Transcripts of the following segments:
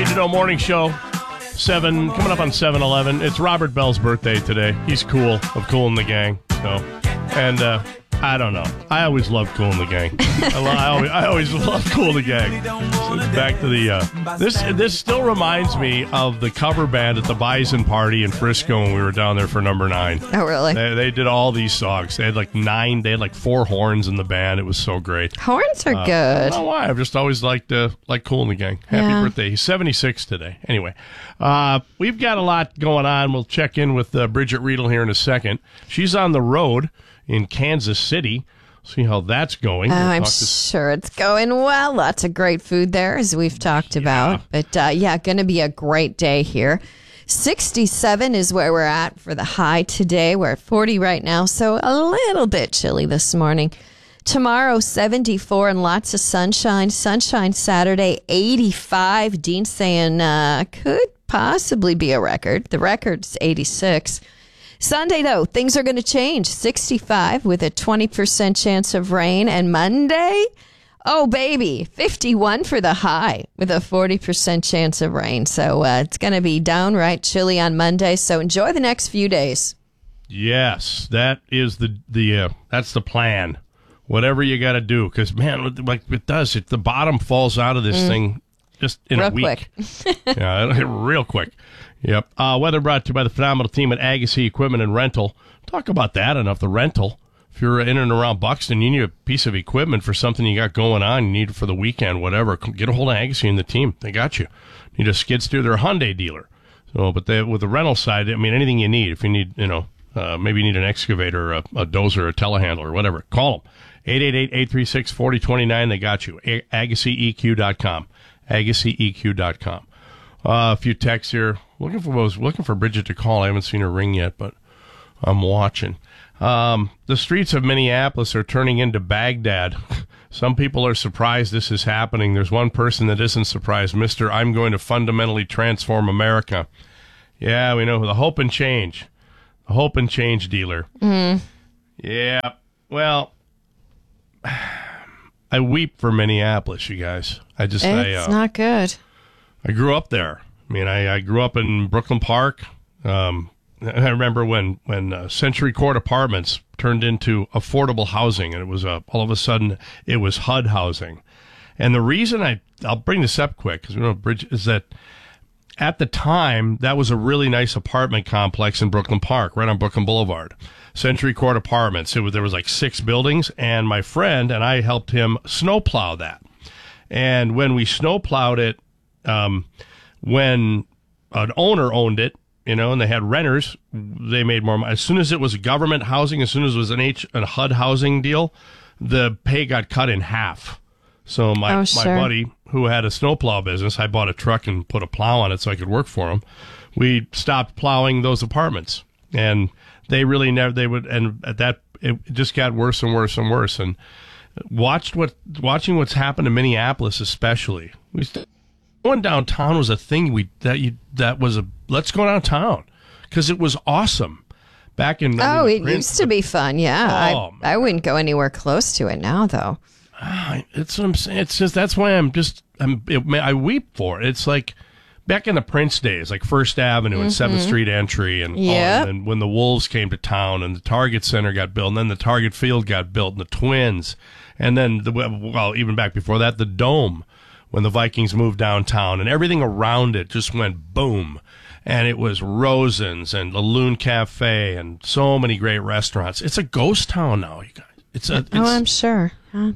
Need to Know Morning Show, coming up on 7-Eleven. It's Robert Bell's birthday today. He's cool, of Kool and the Gang. I don't know. I always loved Kool and the Gang. I always loved Kool and the Gang. So back to the this still reminds me of the cover band at the Bison Party in Frisco when we were down there for number 9. Oh, really? They did all these songs. They had like 9. They had like 4 horns in the band. It was so great. Horns are good. I don't know why. I've just always liked Kool and the Gang. Happy birthday. He's 76 today. Anyway, we've got a lot going on. We'll check in with Bridget Riedel here in a second. She's on the road in Kansas City. See how that's going. I'm sure it's going well. Lots of great food there, as we've talked about. But, going to be a great day here. 67 is where we're at for the high today. We're at 40 right now, so a little bit chilly this morning. Tomorrow, 74 and lots of sunshine. Sunshine Saturday, 85. Dean saying could possibly be a record. The record's 86. Sunday, though, things are going to change. 65 with a 20% chance of rain. And Monday, oh, baby, 51 for the high with a 40% chance of rain. So it's going to be downright chilly on Monday. So enjoy the next few days. Yes, that is that's the plan. Whatever you got to do. Because, man, like it does, the bottom falls out of this thing just in a week. Quick. Real quick. Yep. Weather brought to you by the phenomenal team at Agassi Equipment and Rental. Talk about that enough. The rental. If you're in and around Buxton, you need a piece of equipment for something you got going on. You need it for the weekend, whatever. Get a hold of Agassi and the team. They got you. Need a skid steer. They're a Hyundai dealer. So, but with the rental side, I mean, anything you need. If you need, maybe you need an excavator, a dozer, a telehandler, whatever. Call them. 888-836-4029. They got you. AgassiEQ.com. AgassiEQ.com. A few texts here. Looking for Bridget to call. I haven't seen her ring yet, but I'm watching. The streets of Minneapolis are turning into Baghdad. Some people are surprised this is happening. There's one person that isn't surprised. Mr. I'm going to fundamentally transform America. Yeah, we know. The hope and change. The hope and change dealer. Mm. Yeah. Well, I weep for Minneapolis, you guys. It's not good. I grew up there. I mean, I grew up in Brooklyn Park. I remember when Century Court Apartments turned into affordable housing, and it was all of a sudden it was HUD housing. And the reason I'll bring this up quick because we know Bridge is that at the time that was a really nice apartment complex in Brooklyn Park, right on Brooklyn Boulevard. Century Court Apartments. There was like 6 buildings, and my friend and I helped him snowplow that. And when we snowplowed it, when an owner owned it, and they had renters, they made more money. As soon as it was government housing, as soon as it was a HUD housing deal, the pay got cut in half. So my buddy, who had a snowplow business, I bought a truck and put a plow on it so I could work for him. We stopped plowing those apartments, and they really and at that, it just got worse and worse and worse. And watching what's happened in Minneapolis, especially, going downtown was a thing let's go downtown because it was awesome back in. It used to be fun. Yeah. I wouldn't go anywhere close to it now though. It's what I'm saying. It's just, that's why I weep for it. It's like back in the Prince days, like First Avenue and 7th Street entry and when the Wolves came to town and the Target Center got built and then the Target Field got built and the Twins and then even back before that, the Dome. When the Vikings moved downtown and everything around it just went boom. And it was Rosen's and the Loon Cafe and so many great restaurants. It's a ghost town now, you guys. I'm sure. Huh?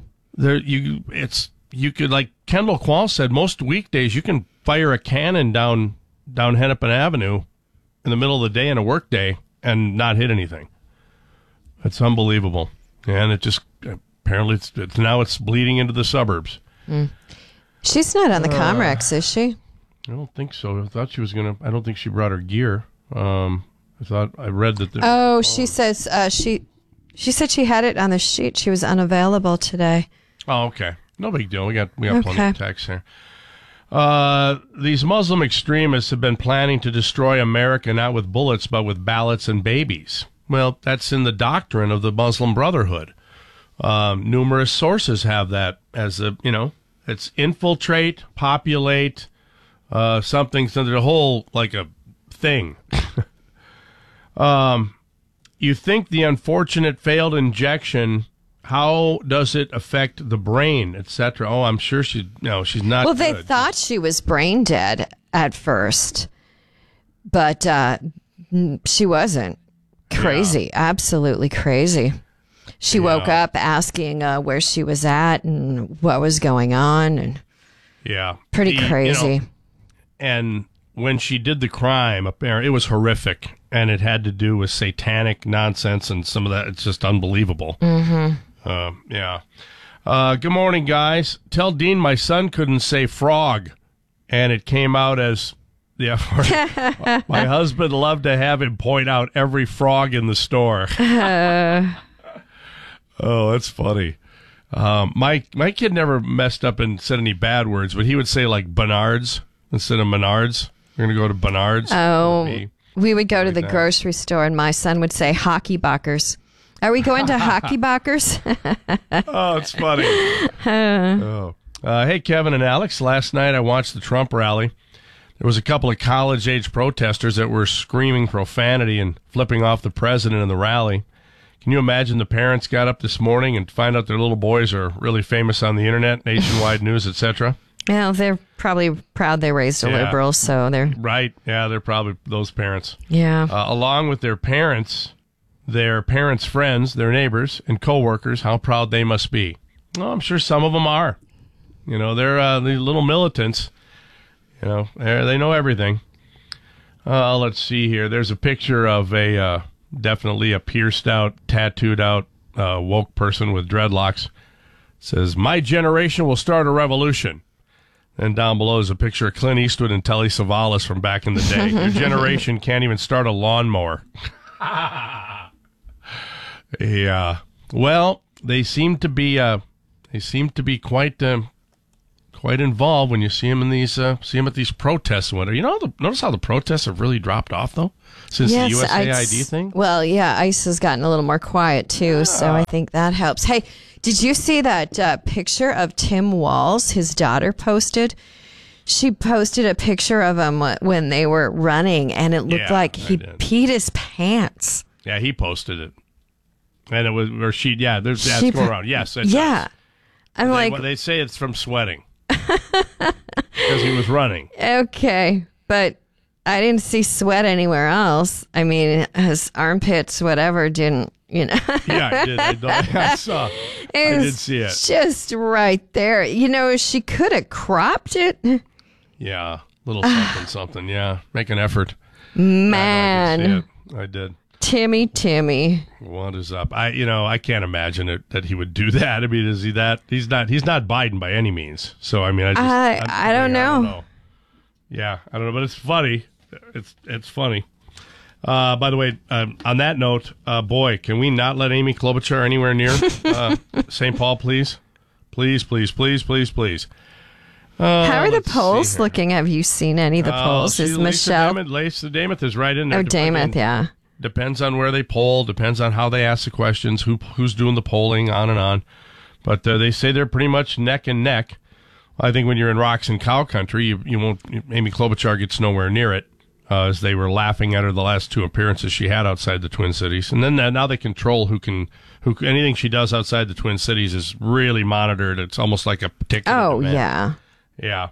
You could, like Kendall Quall said, most weekdays you can fire a cannon down Hennepin Avenue in the middle of the day in a work day and not hit anything. It's unbelievable. And it just, apparently now it's bleeding into the suburbs. Mm. She's not on the Comrex, is she? I don't think so. I thought she was going to. I don't think she brought her gear. I read that. She says she said she had it on the sheet. She was unavailable today. Oh, okay. No big deal. We got plenty of texts here. These Muslim extremists have been planning to destroy America not with bullets but with ballots and babies. Well, that's in the doctrine of the Muslim Brotherhood. Numerous sources have that as it's infiltrate, populate, something, so there's a whole, like a thing. You think the unfortunate failed injection, how does it affect the brain, etc.? Oh, I'm sure she's not. Well, they good. thought she was brain dead at first, but she wasn't. Crazy, absolutely crazy. She woke up asking where she was at and what was going on, and pretty crazy. And when she did the crime, apparently it was horrific, and it had to do with satanic nonsense and some of that. It's just unbelievable. Good morning, guys. Tell Dean my son couldn't say frog, and it came out as the F word. My husband loved to have him point out every frog in the store. Oh, that's funny. My kid never messed up and said any bad words, but he would say like Bernard's instead of Menards. We're going to go to Bernard's. Oh, we would go to the grocery store, and my son would say hockey bockers. Are we going to hockey bockers? Oh, it's funny. Hey, Kevin and Alex. Last night I watched the Trump rally. There was a couple of college-age protesters that were screaming profanity and flipping off the president in the rally. Can you imagine the parents got up this morning and find out their little boys are really famous on the internet, nationwide news, etc.? Well, they're probably proud they raised a liberal, so they're... Right, yeah, they're probably those parents. Yeah. Along with their parents' friends, their neighbors, and coworkers, how proud they must be. Well, I'm sure some of them are. You know, they're the little militants. You know, they know everything. Let's see here. There's a picture of definitely a pierced out, tattooed out, woke person with dreadlocks. It says, "My generation will start a revolution." And down below is a picture of Clint Eastwood and Telly Savalas from back in the day. Your generation can't even start a lawnmower. Yeah. Well, they seem to be quite involved when you see them in these at these protests. You know, notice how the protests have really dropped off though since the USAID thing. Well, yeah, ICE has gotten a little more quiet too, so I think that helps. Hey, did you see that picture of Tim Walz? His daughter posted. She posted a picture of him when they were running, and it looked like he peed his pants. Yeah, he posted it, and it was or she. Yeah, there's that's going around. Yes, yeah. I'm they say it's from sweating. Because he was running. Okay, but I didn't see sweat anywhere else. I mean, his armpits, whatever, didn't, you know. Yeah, I did. I saw. I did see it. Just right there. You know, she could have cropped it. Yeah, little something. Yeah, make an effort. Man. I did. Timmy. What is up? I can't imagine it that he would do that. I mean, is he that? He's not Biden by any means. So I mean, I don't know. Yeah, I don't know, but it's funny. It's funny. By the way, on that note, boy, can we not let Amy Klobuchar anywhere near St. Paul, please? Please. How are the polls looking? Have you seen any of the polls? Is Michelle? Lisa Dameth is right in there. Oh, Dameth, yeah. Depends on where they poll. Depends on how they ask the questions. Who's doing the polling? On and on. But they say they're pretty much neck and neck. I think when you're in rocks and cow country, you won't. Amy Klobuchar gets nowhere near it, as they were laughing at her the last two appearances she had outside the Twin Cities. And then now they control who anything she does outside the Twin Cities is really monitored. It's almost like a particular event. Yeah.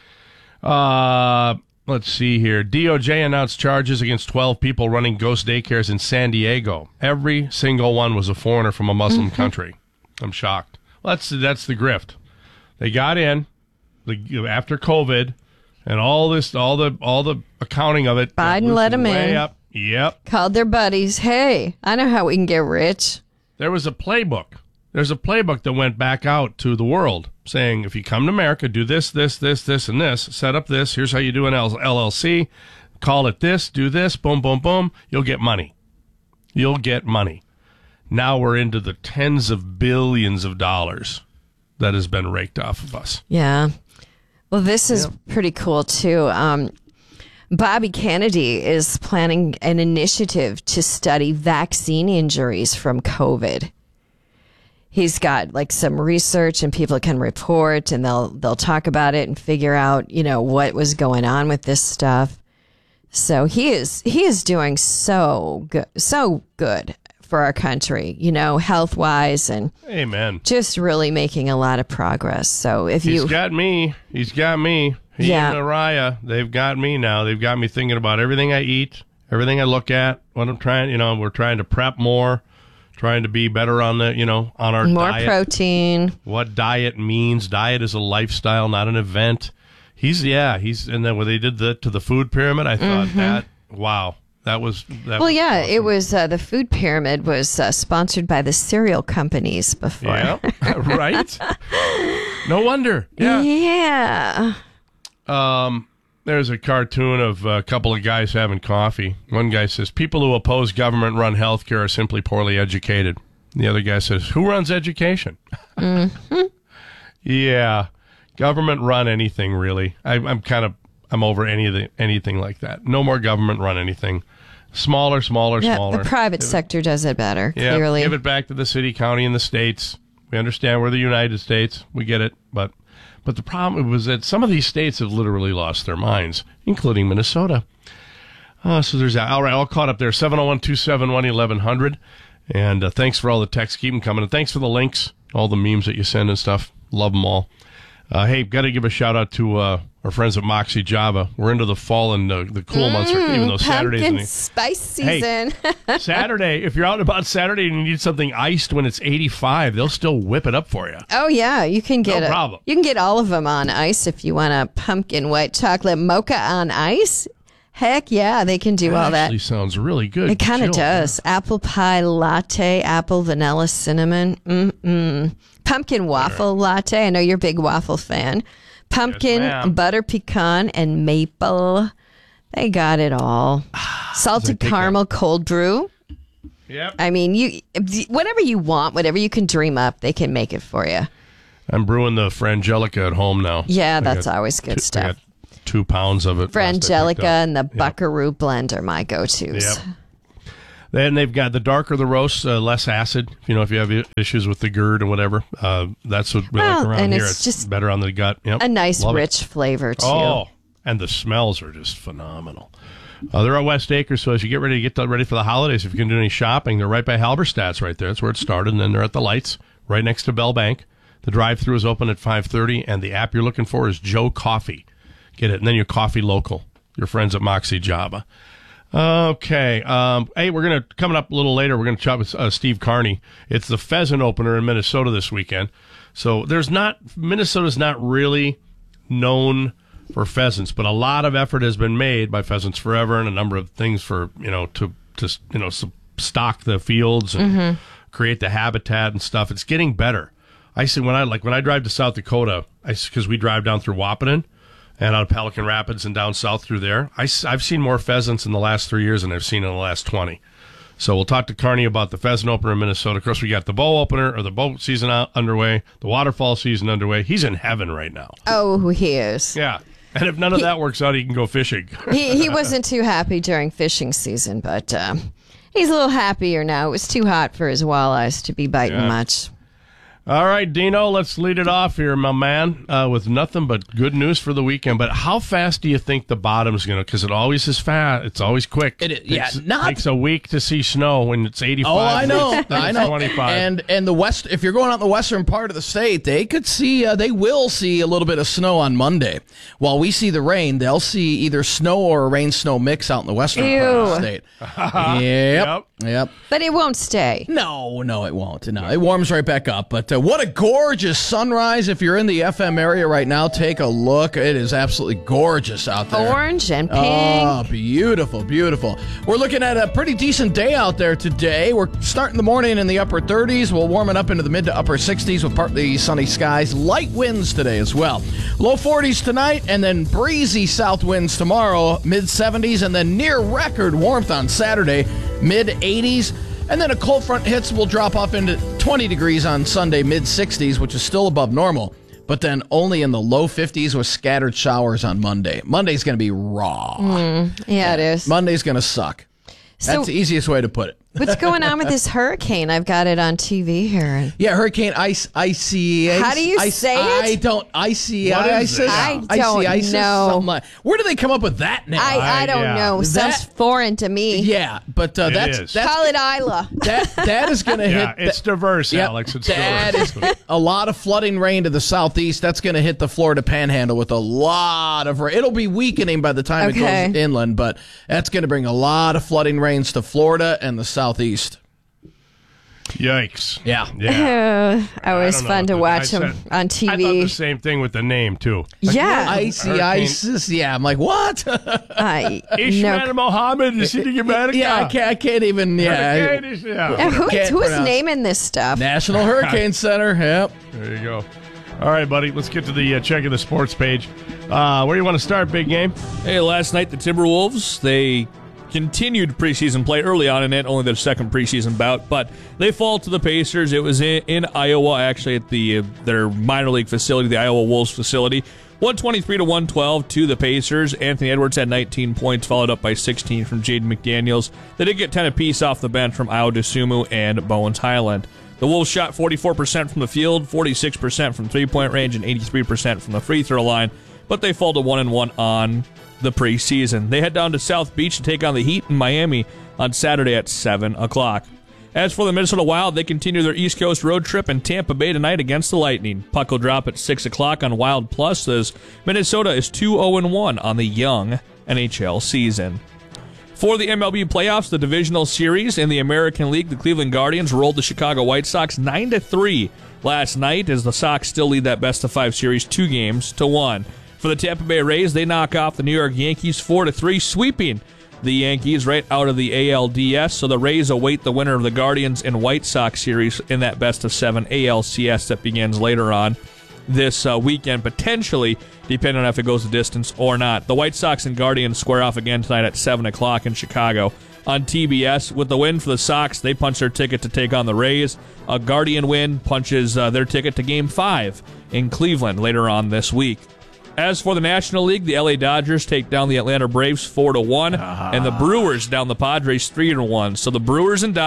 Let's see here. DOJ announced charges against 12 people running ghost daycares in San Diego. Every single one was a foreigner from a Muslim country. I'm shocked. Well, that's the grift. They got in after COVID and all the accounting of it. Biden let them in. Up. Yep. Called their buddies. Hey, I know how we can get rich. There was a playbook. There's a playbook that went back out to the world saying, if you come to America, do this, and this, set up this, here's how you do an LLC, call it this, do this, boom, boom, boom, you'll get money. Now we're into the tens of billions of dollars that has been raked off of us. Yeah. Well, this is pretty cool, too. Bobby Kennedy is planning an initiative to study vaccine injuries from COVID. he's got like some research and people can report and they'll talk about it and figure out, what was going on with this stuff. So he is doing so good for our country, health wise, and amen. Just really making a lot of progress. So he's got me. He and Mariah, they've got me now. They've got me thinking about everything I eat, everything I look at, what I'm trying, we're trying to prep more, trying to be better on the, on our more diet. Protein. What diet means. Diet is a lifestyle, not an event. And then when they did to the food pyramid, I thought wow. That was awesome. It was the food pyramid was sponsored by the cereal companies before. Yeah, right? No wonder. Yeah. There's a cartoon of a couple of guys having coffee. One guy says, people who oppose government-run healthcare are simply poorly educated. The other guy says, who runs education? Yeah, government-run anything, really. I'm over anything like that. No more government-run anything. Smaller. The private sector does it better, clearly. Give it back to the city, county, and the states. We understand we're the United States. We get it. But the problem was that some of these states have literally lost their minds, including Minnesota. So there's that. All right, all caught up there. 701-271-1100. And thanks for all the texts. Keep them coming. And thanks for the links, all the memes that you send and stuff. Love them all. Hey, got to give a shout-out to our friends at Moxie Java. We're into the fall and the cool months, even though Saturday's... Pumpkin spice season. Hey, Saturday, if you're out and about Saturday and you need something iced when it's 85, they'll still whip it up for you. Oh, yeah. You can get no problem. You can get all of them on ice if you want a pumpkin white chocolate mocha on ice. Heck yeah, they can do all that. Actually sounds really good. It kind of does. Yeah. Apple pie latte, apple vanilla cinnamon. Pumpkin waffle latte. I know you're a big waffle fan. Pumpkin, butter pecan, and maple. They got it all. Salted caramel cold brew. Yep. I mean, whatever you want, whatever you can dream up, they can make it for you. I'm brewing the Frangelica at home now. Yeah, that's always good stuff. I got 2 pounds of it. Frangelica and the Buckaroo blend are my go-tos. Yep. Then they've got the darker the roast, less acid. If you have issues with the GERD and whatever, that's what we like around here. It's just better on the gut. Yep. A nice rich flavor, too. Oh, and the smells are just phenomenal. They're at West Acres, so as you get ready for the holidays, if you can do any shopping, they're right by Halberstadt's right there. That's where it started, and then they're at the lights right next to Bell Bank. The drive-thru is open at 5:30, and the app you're looking for is Joe Coffee. Get it, and then your coffee local, your friends at Moxie Java. Okay. Hey, coming up a little later, we're going to chat with Steve Carney. It's the pheasant opener in Minnesota this weekend. So Minnesota's not really known for pheasants, but a lot of effort has been made by Pheasants Forever and a number of things for, to stock the fields and create the habitat and stuff. It's getting better. I see when I drive to South Dakota, because we drive down through Wahpeton, and out of Pelican Rapids and down south through there, I've seen more pheasants in the last 3 years than I've seen in the last 20. So we'll talk to Carney about the pheasant opener in Minnesota. Of course, we got the bow opener, or the bow season underway, the waterfall season underway. He's in heaven right now. Oh, he is. Yeah. And if none of that works out, he can go fishing. He wasn't too happy during fishing season, but he's a little happier now. It was too hot for his walleyes to be biting much. All right, Dino, let's lead it off here, my man, with nothing but good news for the weekend. But how fast do you think the bottom's going to? Because it always is fast. It's always quick. It takes a week to see snow when it's 85. Oh, I know. I know. 25. And the west, if you're going out in the western part of the state, they will see a little bit of snow on Monday. While we see the rain, they'll see either snow or a rain-snow mix out in the western part of the state. Yep. But it won't stay. No, it won't. No, it warms right back up. But what a gorgeous sunrise. If you're in the FM area right now, take a look. It is absolutely gorgeous out there. Orange and pink. Oh, beautiful, beautiful. We're looking at a pretty decent day out there today. We're starting the morning in the upper 30s. We'll warm it up into the mid to upper 60s with partly sunny skies. Light winds today as well. Low 40s tonight, and then breezy south winds tomorrow, mid 70s, and then near record warmth on Saturday, mid 80s. And then a cold front hits, will drop off into 20 degrees on Sunday, mid-60s, which is still above normal. But then only in the low 50s with scattered showers on Monday. Monday's going to be raw. Yeah, it is. Monday's going to suck. That's the easiest way to put it. What's going on with this hurricane? I've got it on TV here. Yeah, Hurricane Icy. How do you say it? I don't. Icy. What is it? I don't know. Where do they come up with that name? I don't know. Sounds foreign to me. Yeah, but that's Call it Isla. that is going to hit. Yeah, it's diverse, Alex. It's that diverse. is a lot of flooding rain to the southeast. That's going to hit the Florida Panhandle with a lot of rain. It'll be weakening by the time it goes inland, but that's going to bring a lot of flooding rains to Florida and the southeast. Yikes. Yeah. Always fun to watch them on TV. I thought the same thing with the name, too. Yeah. Icy ISIS. Yeah, I'm like, what? Ishmael Mohammed is sitting in America. Yeah, I can't even. Yeah. Who's naming this stuff? National Hurricane Center. Yep. There you go. All right, buddy. Let's get to the check of the sports page. Where do you want to start, big game? Hey, last night the Timberwolves, they continued preseason play early on in it, only their second preseason bout, but they fall to the Pacers. It was in Iowa, actually, at their minor league facility, the Iowa Wolves facility. 123-112 to the Pacers. Anthony Edwards had 19 points, followed up by 16 from Jaden McDaniels. They did get 10 apiece off the bench from Ayo Dosunmu and Bones Highland. The Wolves shot 44% from the field, 46% from three-point range, and 83% from the free throw line, but they fall to 1-1 on the preseason. They head down to South Beach to take on the Heat in Miami on Saturday at 7 o'clock. As for the Minnesota Wild, they continue their East Coast road trip in Tampa Bay tonight against the Lightning. Puck will drop at 6 o'clock on Wild Plus as Minnesota is 2-0-1 on the young NHL season. For the MLB playoffs, the divisional series in the American League, the Cleveland Guardians rolled the Chicago White Sox 9-3 last night as the Sox still lead that best-of-5 series 2-1. For the Tampa Bay Rays, they knock off the New York Yankees 4-3, sweeping the Yankees right out of the ALDS. So the Rays await the winner of the Guardians and White Sox series in that best-of-7 ALCS that begins later on this weekend, potentially, depending on if it goes the distance or not. The White Sox and Guardians square off again tonight at 7 o'clock in Chicago on TBS. With the win for the Sox, they punch their ticket to take on the Rays. A Guardian win punches their ticket to Game 5 in Cleveland later on this week. As for the National League, the LA Dodgers take down the Atlanta Braves 4-1, and the Brewers down the Padres 3-1. So the Brewers and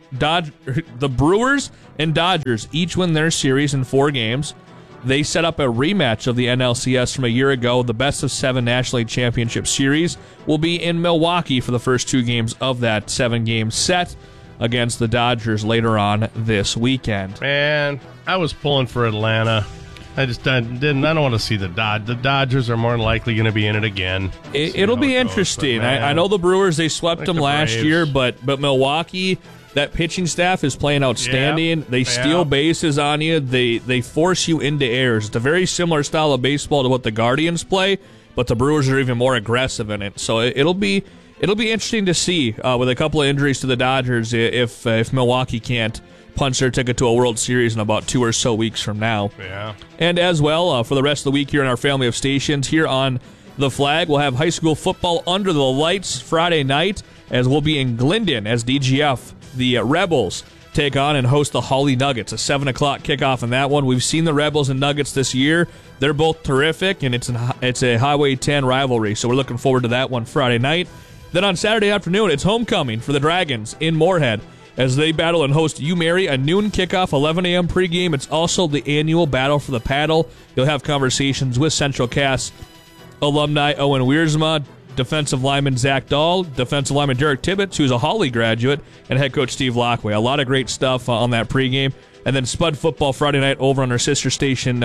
Dodgers each win their series in 4 games. They set up a rematch of the NLCS from a year ago. The best-of-7 National League Championship Series will be in Milwaukee for the first 2 games of that 7-game set against the Dodgers later on this weekend. Man, I was pulling for Atlanta. I don't want to see the Dodgers. The Dodgers are more than likely going to be in it again. It'll be interesting. I know the Brewers, they swept them last year, but Milwaukee, that pitching staff is playing outstanding. Yeah. They steal bases on you. They force you into errors. It's a very similar style of baseball to what the Guardians play, but the Brewers are even more aggressive in it. So it'll be interesting to see with a couple of injuries to the Dodgers if Milwaukee can't punch their ticket to a World Series in about 2 or so weeks from now. Yeah. And as well, for the rest of the week here in our family of stations, here on The Flag, we'll have high school football under the lights Friday night, as we'll be in Glendon as DGF, the Rebels, take on and host the Holly Nuggets. A 7 o'clock kickoff in that one. We've seen the Rebels and Nuggets this year. They're both terrific, and it's a Highway 10 rivalry, so we're looking forward to that one Friday night. Then on Saturday afternoon, it's homecoming for the Dragons in Moorhead, as they battle and host UMary, a noon kickoff, 11 a.m. pregame. It's also the annual Battle for the Paddle. You'll have conversations with Central Cass alumni Owen Wiersma, defensive lineman Zach Dahl, defensive lineman Derek Tibbetts, who's a Hawley graduate, and head coach Steve Lockway. A lot of great stuff on that pregame. And then Spud football Friday night over on our sister station,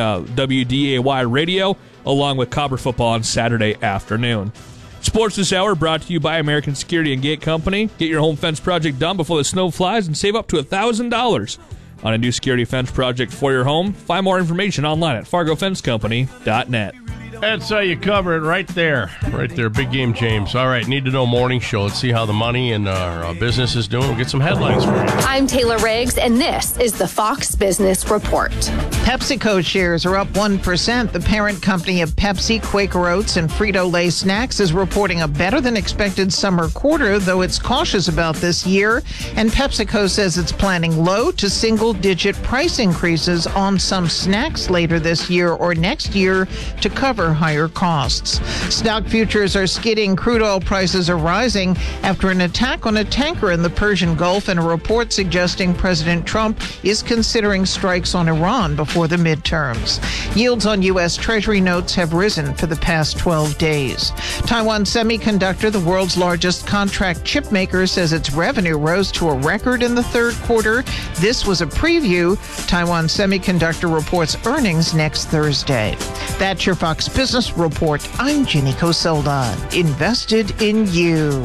WDAY Radio, along with Cobber football on Saturday afternoon. Sports this hour brought to you by American Security and Gate Company. Get your home fence project done before the snow flies and save up to $1,000 on a new security fence project for your home. Find more information online at fargofencecompany.net. That's how you cover it right there. Right there. Big game, James. All right, Need to Know Morning Show. Let's see how the money and our business is doing. We'll get some headlines for you. I'm Taylor Riggs, and this is the Fox Business Report. PepsiCo shares are up 1%. The parent company of Pepsi, Quaker Oats, and Frito-Lay Snacks is reporting a better-than-expected summer quarter, though it's cautious about this year. And PepsiCo says it's planning low to single-digit price increases on some snacks later this year or next year to cover cover higher costs. Stock futures are skidding. Crude oil prices are rising after an attack on a tanker in the Persian Gulf and a report suggesting President Trump is considering strikes on Iran before the midterms. Yields on U.S. Treasury notes have risen for the past 12 days. Taiwan Semiconductor, the world's largest contract chip maker, says its revenue rose to a record in the third quarter. This was a preview. Taiwan Semiconductor reports earnings next Thursday. That's your Fox Business Report. I'm Jenny Coselda. Invested in you.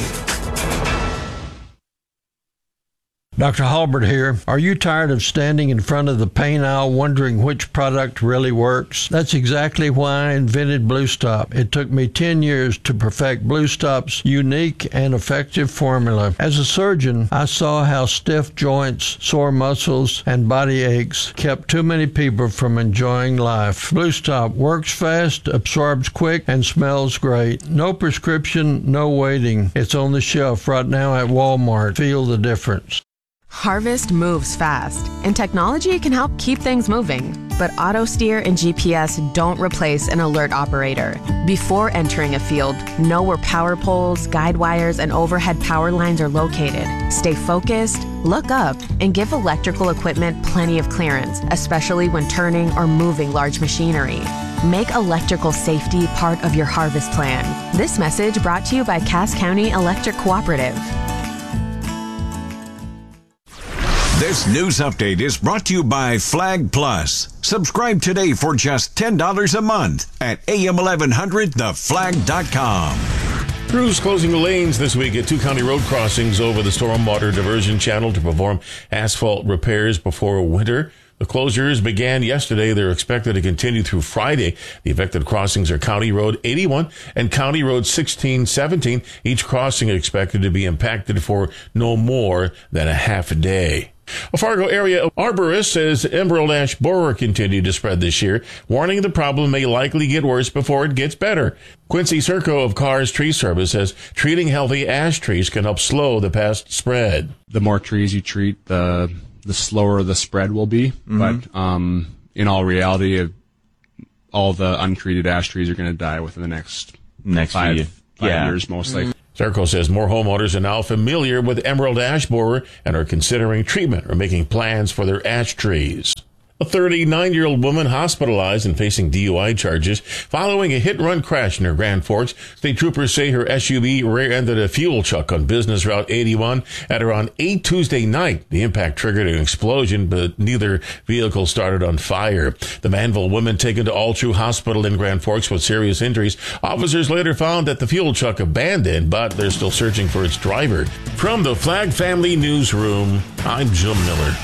Dr. Halbert here. Are you tired of standing in front of the paint aisle wondering which product really works? That's exactly why I invented Blue Stop. It took me 10 years to perfect Blue Stop's unique and effective formula. As a surgeon, I saw how stiff joints, sore muscles, and body aches kept too many people from enjoying life. Blue Stop works fast, absorbs quick, and smells great. No prescription, no waiting. It's on the shelf right now at Walmart. Feel the difference. Harvest moves fast, and technology can help keep things moving. But AutoSteer and GPS don't replace an alert operator. Before entering a field, know where power poles, guide wires, and overhead power lines are located. Stay focused, look up, and give electrical equipment plenty of clearance, especially when turning or moving large machinery. Make electrical safety part of your harvest plan. This message brought to you by Cass County Electric Cooperative. This news update is brought to you by Flag Plus. Subscribe today for just $10 a month at am1100theflag.com. Crews closing the lanes this week at two county road crossings over the stormwater diversion channel to perform asphalt repairs before winter. The closures began yesterday. They're expected to continue through Friday. The affected crossings are County Road 81 and County Road 1617. Each crossing is expected to be impacted for no more than a half a day. A Fargo area arborist says emerald ash borer continued to spread this year, warning the problem may likely get worse before it gets better. Quincy Serco of Carr's Tree Service says treating healthy ash trees can help slow the pest spread. The more trees you treat, the slower the spread will be. Mm-hmm. But in all reality, all the untreated ash trees are going to die within the next five years, most likely. Serco says more homeowners are now familiar with emerald ash borer and are considering treatment or making plans for their ash trees. A 39-year-old woman hospitalized and facing DUI charges following a hit-and-run crash near Grand Forks. State troopers say her SUV rear-ended a fuel truck on Business Route 81 at around 8 Tuesday night. The impact triggered an explosion, but neither vehicle started on fire. The Manville woman taken to All True Hospital in Grand Forks with serious injuries. Officers later found that the fuel truck abandoned, but they're still searching for its driver. From the Flag Family Newsroom, I'm Jim Miller.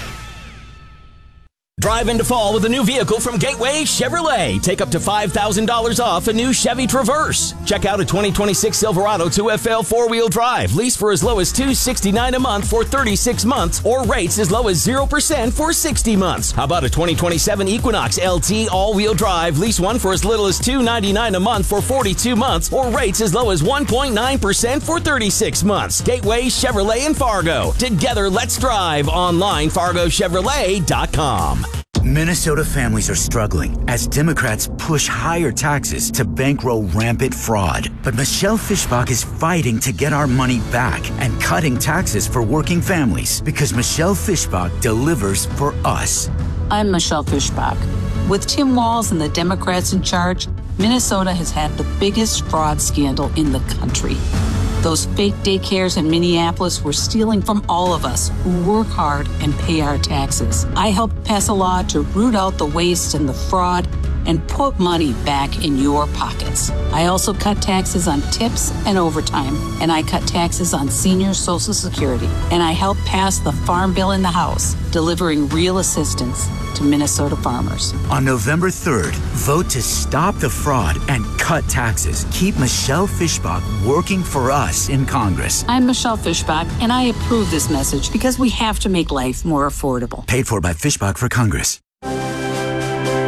Drive into fall with a new vehicle from Gateway Chevrolet. Take up to $5,000 off a new Chevy Traverse. Check out a 2026 Silverado 2FL four-wheel drive. Lease for as low as $269 a month for 36 months or rates as low as 0% for 60 months. How about a 2027 Equinox LT all-wheel drive? Lease one for as little as $299 a month for 42 months or rates as low as 1.9% for 36 months. Gateway Chevrolet in Fargo. Together, let's drive. Online, FargoChevrolet.com. Minnesota families are struggling as Democrats push higher taxes to bankroll rampant fraud. But Michelle Fischbach is fighting to get our money back and cutting taxes for working families because Michelle Fischbach delivers for us. I'm Michelle Fischbach. With Tim Walz and the Democrats in charge, Minnesota has had the biggest fraud scandal in the country. Those fake daycares in Minneapolis were stealing from all of us who work hard and pay our taxes. I helped pass a law to root out the waste and the fraud and put money back in your pockets. I also cut taxes on tips and overtime, and I cut taxes on senior Social Security. And I helped pass the Farm Bill in the House, delivering real assistance to Minnesota farmers. On November 3rd, vote to stop the fraud and cut taxes. Keep Michelle Fischbach working for us in Congress. I'm Michelle Fischbach, and I approve this message because we have to make life more affordable. Paid for by Fischbach for Congress. At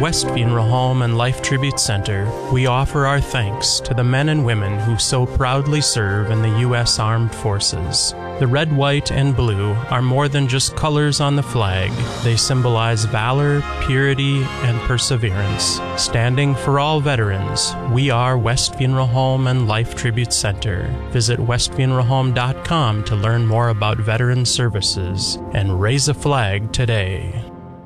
West Funeral Home and Life Tribute Center, we offer our thanks to the men and women who so proudly serve in the U.S. Armed Forces. The red, white, and blue are more than just colors on the flag. They symbolize valor, purity, and perseverance. Standing for all veterans, we are West Funeral Home and Life Tribute Center. Visit westfuneralhome.com to learn more about veteran services and raise a flag today.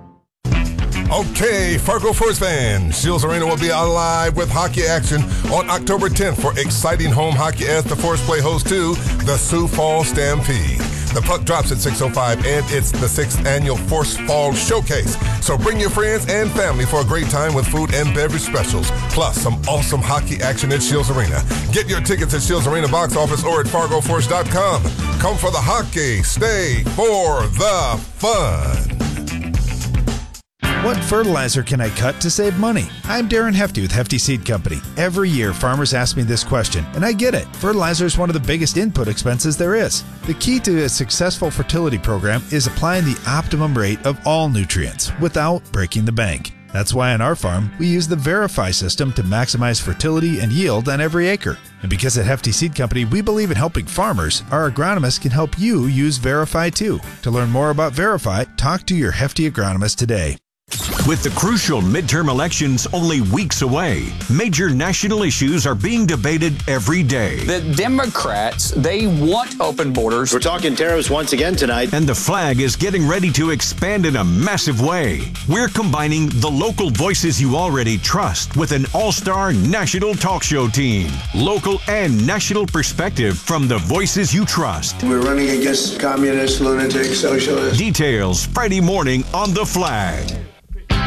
Okay, Fargo Force fans, Shields Arena will be alive with hockey action on October 10th for exciting home hockey as the Force play host to the Sioux Falls Stampede. The puck drops at 6:05 and it's the 6th annual Force Fall Showcase. So bring your friends and family for a great time with food and beverage specials, plus some awesome hockey action at Shields Arena. Get your tickets at Shields Arena box office or at FargoForce.com. Come for the hockey, stay for the fun. What fertilizer can I cut to save money? I'm Darren Hefty with Hefty Seed Company. Every year, farmers ask me this question, and I get it. Fertilizer is one of the biggest input expenses there is. The key to a successful fertility program is applying the optimum rate of all nutrients without breaking the bank. That's why on our farm, we use the Verify system to maximize fertility and yield on every acre. And because at Hefty Seed Company, we believe in helping farmers, our agronomists can help you use Verify too. To learn more about Verify, talk to your Hefty agronomist today. With the crucial midterm elections only weeks away, major national issues are being debated every day. The Democrats, they want open borders. We're talking tariffs once again tonight. And the flag is getting ready to expand in a massive way. We're combining the local voices you already trust with an all-star national talk show team. Local and national perspective from the voices you trust. We're running against communists, lunatics, socialists. Details Friday morning on The Flag.